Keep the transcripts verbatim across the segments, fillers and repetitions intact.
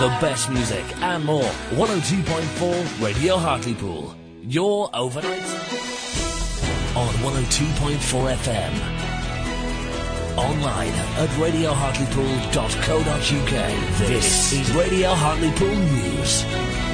The best music and more. one oh two point four Radio Hartlepool. Your overnight on one oh two point four F M. Online at radio hartlepool dot co dot uk. This is Radio Hartlepool News.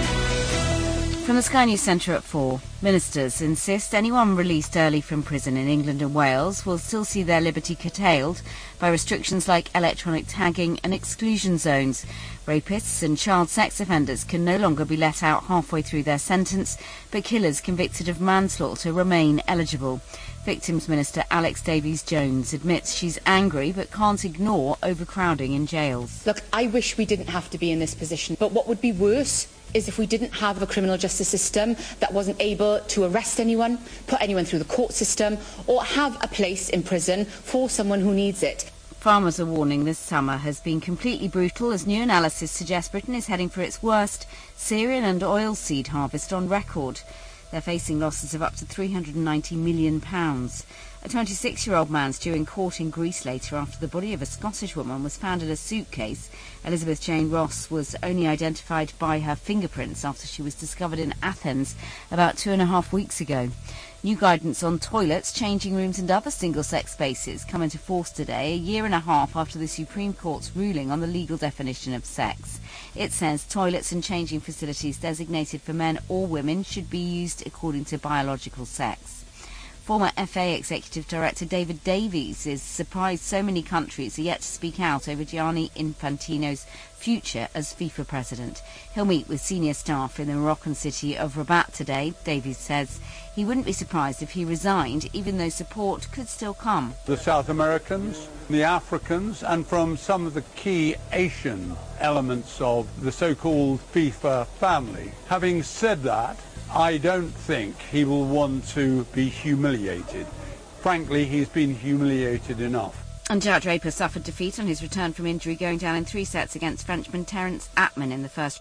From the Sky News Centre at four, ministers insist anyone released early from prison in England and Wales will still see their liberty curtailed by restrictions like electronic tagging and exclusion zones. Rapists and child sex offenders can no longer be let out halfway through their sentence, but killers convicted of manslaughter remain eligible. Victims Minister Alex Davies-Jones admits she's angry but can't ignore overcrowding in jails. Look, I wish we didn't have to be in this position, but what would be worse is if we didn't have a criminal justice system that wasn't able to arrest anyone, put anyone through the court system, or have a place in prison for someone who needs it. Farmers are warning this summer has been completely brutal as new analysis suggests Britain is heading for its worst cereal and oilseed harvest on record. They're facing losses of up to three hundred ninety million pounds. A twenty-six-year-old man's due in court in Greece later after the body of a Scottish woman was found in a suitcase. Elizabeth Jane Ross was only identified by her fingerprints after she was discovered in Athens about two and a half weeks ago. New guidance on toilets, changing rooms and other single-sex spaces come into force today, a year and a half after the Supreme Court's ruling on the legal definition of sex. It says toilets and changing facilities designated for men or women should be used according to biological sex. Former F A Executive Director David Davies is surprised so many countries are yet to speak out over Gianni Infantino's future as FIFA president. He'll meet with senior staff in the Moroccan city of Rabat today. Davies says he wouldn't be surprised if he resigned, even though support could still come. The South Americans, the Africans, and from some of the key Asian elements of the so-called FIFA family. Having said that, I don't think he will want to be humiliated. Frankly, he's been humiliated enough. And Jack Draper suffered defeat on his return from injury, going down in three sets against Frenchman Terence Atman in the first.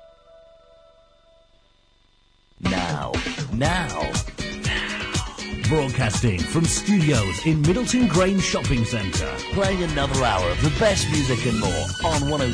Now, now, broadcasting from studios in Middleton Grange Shopping Centre, playing another hour of the best music and more on one oh